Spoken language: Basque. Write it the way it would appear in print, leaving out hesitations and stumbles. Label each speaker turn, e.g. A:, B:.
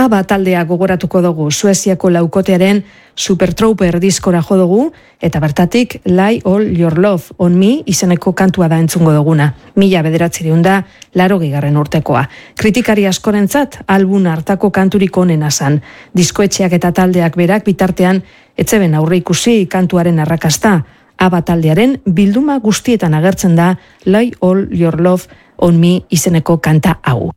A: ABBA taldea gogoratuko dugu, Sueziako laukotearen Supertrooper diskora jo dugu, eta bertatik Lay All Your Love on Me izeneko kantua da entzungo duguna. 1980 urtekoa. Kritikari askorentzat album hartako kanturik onena zan. Diskoetxeak eta taldeak berak bitartean etzeben aurre ikusi kantuaren arrakasta. ABBA taldearen bilduma guztietan agertzen da Lay All Your Love on Me izeneko kanta hau.